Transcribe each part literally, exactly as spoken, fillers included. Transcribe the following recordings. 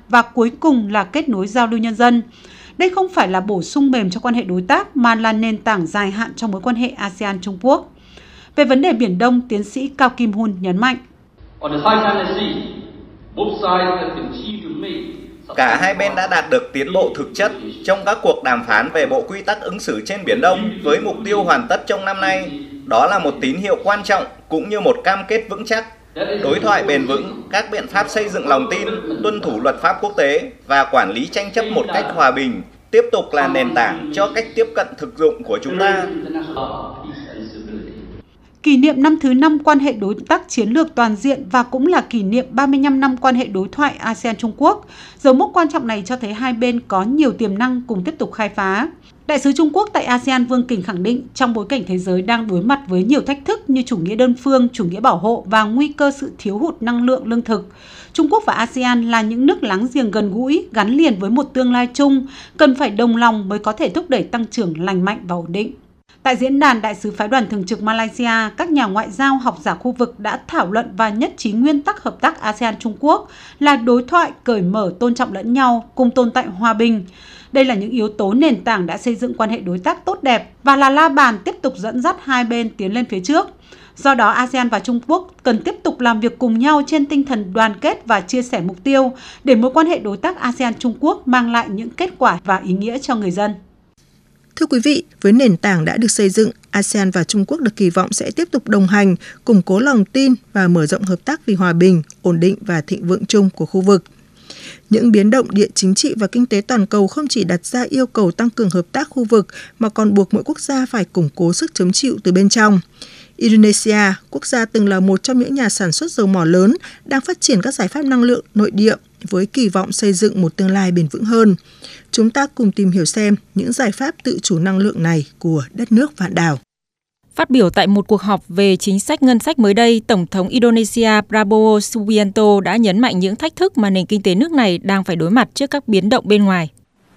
và cuối cùng là kết nối giao lưu nhân dân. Đây không phải là bổ sung mềm cho quan hệ đối tác mà là nền tảng dài hạn cho mối quan hệ a sê an Trung Quốc. Về vấn đề Biển Đông, tiến sĩ Cao Kim Hun nhấn mạnh. Cả hai bên đã đạt được tiến bộ thực chất trong các cuộc đàm phán về bộ quy tắc ứng xử trên Biển Đông với mục tiêu hoàn tất trong năm nay. Đó là một tín hiệu quan trọng cũng như một cam kết vững chắc. Đối thoại bền vững, các biện pháp xây dựng lòng tin, tuân thủ luật pháp quốc tế và quản lý tranh chấp một cách hòa bình tiếp tục là nền tảng cho cách tiếp cận thực dụng của chúng ta. Kỷ niệm năm thứ năm quan hệ đối tác chiến lược toàn diện và cũng là kỷ niệm ba mươi lăm năm quan hệ đối thoại a sê an Trung Quốc. Dấu mốc quan trọng này cho thấy hai bên có nhiều tiềm năng cùng tiếp tục khai phá. Đại sứ Trung Quốc tại a sê an Vương Kình khẳng định trong bối cảnh thế giới đang đối mặt với nhiều thách thức như chủ nghĩa đơn phương, chủ nghĩa bảo hộ và nguy cơ sự thiếu hụt năng lượng lương thực, Trung Quốc và a sê an là những nước láng giềng gần gũi, gắn liền với một tương lai chung, cần phải đồng lòng mới có thể thúc đẩy tăng trưởng lành mạnh và ổn định. Tại diễn đàn, Đại sứ phái đoàn thường trực Malaysia, các nhà ngoại giao, học giả khu vực đã thảo luận và nhất trí nguyên tắc hợp tác a sê an Trung Quốc là đối thoại, cởi mở, tôn trọng lẫn nhau, cùng tồn tại hòa bình. Đây là những yếu tố nền tảng đã xây dựng quan hệ đối tác tốt đẹp và là la bàn tiếp tục dẫn dắt hai bên tiến lên phía trước. Do đó, a sê an và Trung Quốc cần tiếp tục làm việc cùng nhau trên tinh thần đoàn kết và chia sẻ mục tiêu để mối quan hệ đối tác a sê an Trung Quốc mang lại những kết quả và ý nghĩa cho người dân. Thưa quý vị, với nền tảng đã được xây dựng, a sê an và Trung Quốc được kỳ vọng sẽ tiếp tục đồng hành, củng cố lòng tin và mở rộng hợp tác vì hòa bình, ổn định và thịnh vượng chung của khu vực. Những biến động địa chính trị và kinh tế toàn cầu không chỉ đặt ra yêu cầu tăng cường hợp tác khu vực mà còn buộc mỗi quốc gia phải củng cố sức chống chịu từ bên trong. Indonesia, quốc gia từng là một trong những nhà sản xuất dầu mỏ lớn, đang phát triển các giải pháp năng lượng nội địa với kỳ vọng xây dựng một tương lai bền vững hơn. Chúng ta cùng tìm hiểu xem những giải pháp tự chủ năng lượng này của đất nước vạn đảo. Phát biểu tại một cuộc họp về chính sách ngân sách mới đây, Tổng thống Indonesia Prabowo Subianto đã nhấn mạnh những thách thức mà nền kinh tế nước này đang phải đối mặt trước các biến động bên ngoài.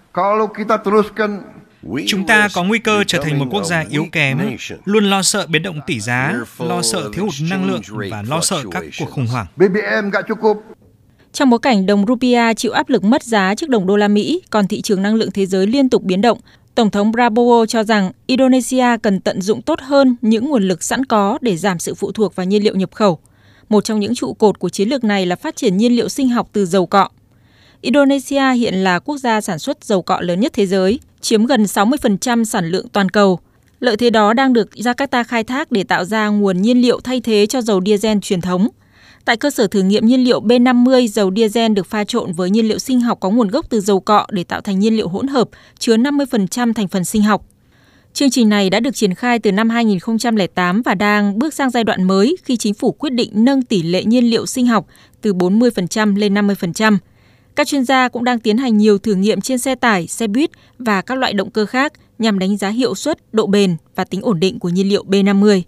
Chúng ta có nguy cơ trở thành một quốc gia yếu kém, luôn lo sợ biến động tỷ giá, lo sợ thiếu hụt năng lượng và lo sợ các cuộc khủng hoảng. Trong bối cảnh đồng rupiah chịu áp lực mất giá trước đồng đô la Mỹ, còn thị trường năng lượng thế giới liên tục biến động, Tổng thống Prabowo cho rằng Indonesia cần tận dụng tốt hơn những nguồn lực sẵn có để giảm sự phụ thuộc vào nhiên liệu nhập khẩu. Một trong những trụ cột của chiến lược này là phát triển nhiên liệu sinh học từ dầu cọ. Indonesia hiện là quốc gia sản xuất dầu cọ lớn nhất thế giới, chiếm gần sáu mươi phần trăm sản lượng toàn cầu. Lợi thế đó đang được Jakarta khai thác để tạo ra nguồn nhiên liệu thay thế cho dầu diesel truyền thống. Tại cơ sở thử nghiệm nhiên liệu B năm mươi, dầu diesel được pha trộn với nhiên liệu sinh học có nguồn gốc từ dầu cọ để tạo thành nhiên liệu hỗn hợp chứa năm mươi phần trăm thành phần sinh học. Chương trình này đã được triển khai từ năm hai nghìn không trăm lẻ tám và đang bước sang giai đoạn mới khi chính phủ quyết định nâng tỷ lệ nhiên liệu sinh học từ bốn mươi phần trăm lên năm mươi phần trăm. Các chuyên gia cũng đang tiến hành nhiều thử nghiệm trên xe tải, xe buýt và các loại động cơ khác nhằm đánh giá hiệu suất, độ bền và tính ổn định của nhiên liệu B năm mươi.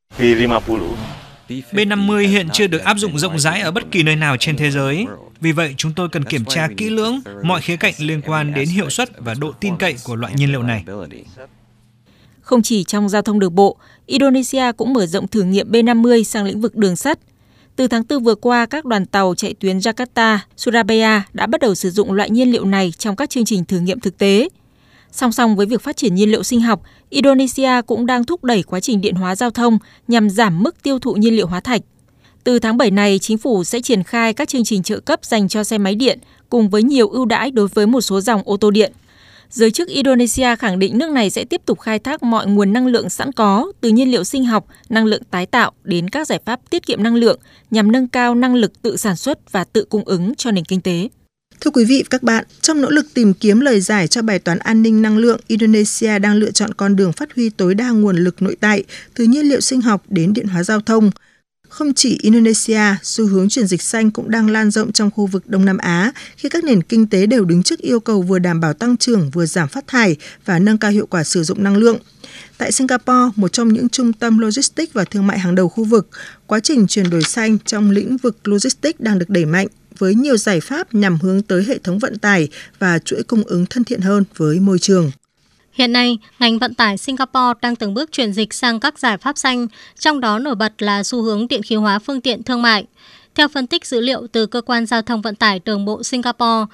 B năm mươi hiện chưa được áp dụng rộng rãi ở bất kỳ nơi nào trên thế giới. Vì vậy, chúng tôi cần kiểm tra kỹ lưỡng mọi khía cạnh liên quan đến hiệu suất và độ tin cậy của loại nhiên liệu này. Không chỉ trong giao thông đường bộ, Indonesia cũng mở rộng thử nghiệm B năm mươi sang lĩnh vực đường sắt. Từ tháng tư vừa qua, các đoàn tàu chạy tuyến Jakarta, Surabaya đã bắt đầu sử dụng loại nhiên liệu này trong các chương trình thử nghiệm thực tế. Song song với việc phát triển nhiên liệu sinh học, Indonesia cũng đang thúc đẩy quá trình điện hóa giao thông nhằm giảm mức tiêu thụ nhiên liệu hóa thạch. Từ tháng bảy này, chính phủ sẽ triển khai các chương trình trợ cấp dành cho xe máy điện cùng với nhiều ưu đãi đối với một số dòng ô tô điện. Giới chức Indonesia khẳng định nước này sẽ tiếp tục khai thác mọi nguồn năng lượng sẵn có, từ nhiên liệu sinh học, năng lượng tái tạo đến các giải pháp tiết kiệm năng lượng nhằm nâng cao năng lực tự sản xuất và tự cung ứng cho nền kinh tế. Thưa quý vị và các bạn, trong nỗ lực tìm kiếm lời giải cho bài toán an ninh năng lượng, Indonesia đang lựa chọn con đường phát huy tối đa nguồn lực nội tại từ nhiên liệu sinh học đến điện hóa giao thông. Không chỉ Indonesia, xu hướng chuyển dịch xanh cũng đang lan rộng trong khu vực Đông Nam Á khi các nền kinh tế đều đứng trước yêu cầu vừa đảm bảo tăng trưởng vừa giảm phát thải và nâng cao hiệu quả sử dụng năng lượng. Tại Singapore, một trong những trung tâm logistics và thương mại hàng đầu khu vực, quá trình chuyển đổi xanh trong lĩnh vực logistics đang được đẩy mạnh với nhiều giải pháp nhằm hướng tới hệ thống vận tải và chuỗi cung ứng thân thiện hơn với môi trường. Hiện nay, ngành vận tải Singapore đang từng bước chuyển dịch sang các giải pháp xanh, trong đó nổi bật là xu hướng điện khí hóa phương tiện thương mại. Theo phân tích dữ liệu từ Cơ quan Giao thông Vận tải Đường bộ Singapore,